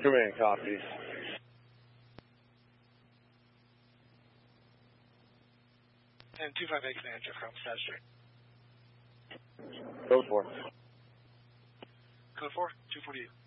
Command copy. And 258 Command, Jeff Crum, Stat Street. Code 4. Code 4, 240.